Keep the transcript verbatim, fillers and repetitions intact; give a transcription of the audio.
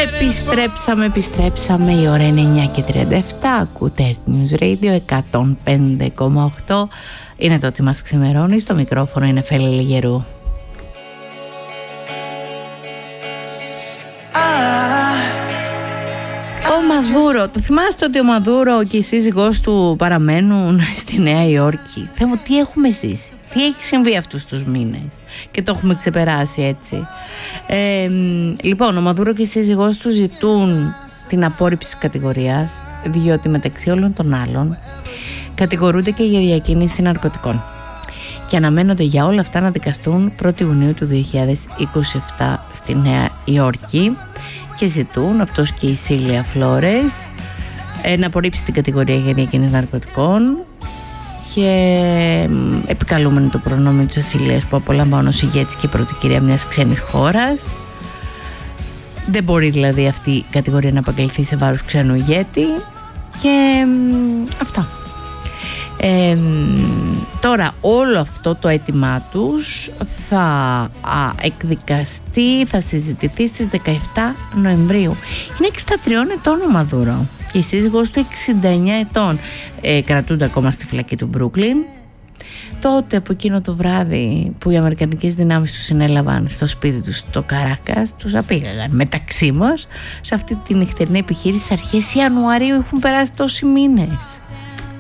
Επιστρέψαμε, επιστρέψαμε. Η ώρα είναι εννιά και τριάντα επτά. Ακούτε Earth News Radio εκατόν πέντε κόμμα οκτώ. Είναι το ότι μας ξημερώνει. Στο μικρόφωνο είναι Φέλη Λιγερού. Ο Μαδούρο, το θυμάστε ότι ο Μαδούρο και η σύζυγός του παραμένουν στη Νέα Υόρκη? Θεέ μου, τι έχουμε ζήσει, τι έχει συμβεί αυτούς τους μήνες και το έχουμε ξεπεράσει έτσι. Ε, λοιπόν, ο Μαδούρο και η σύζυγός του ζητούν την απόρριψη της κατηγορίας, διότι μεταξύ όλων των άλλων κατηγορούνται και για διακίνηση ναρκωτικών και αναμένονται για όλα αυτά να δικαστούν πρώτη Ιουνίου του δύο χιλιάδες είκοσι επτά στη Νέα Υόρκη και ζητούν, αυτός και η Σίλια Φλόρες, να απορρίψει την κατηγορία για διακίνηση ναρκωτικών και επικαλούμενοι το προνόμιο της ασυλίας που απολαμβάνουν ως ηγέτης και πρώτη κυρία μιας ξένης χώρας. Δεν μπορεί δηλαδή αυτή η κατηγορία να απαγγελθεί σε βάρος ξένου ηγέτη και αυτά. Ε, τώρα όλο αυτό το αίτημά τους θα α, εκδικαστεί, θα συζητηθεί στις δεκαεπτά Νοεμβρίου. Είναι εξήντα τριών ετών ο Μαδούρο και η σύζυγός του εξήντα εννιά ετών. ε, Κρατούνται ακόμα στη φυλακή του Μπρούκλιν. Τότε από εκείνο το βράδυ που οι αμερικανικές δυνάμεις τους συνέλαβαν στο σπίτι τους στο Καράκας, τους απήγαγαν μεταξύ μας σε αυτή τη νυχτερινή επιχείρηση αρχές Ιανουαρίου. Έχουν περάσει τόσοι μήνες.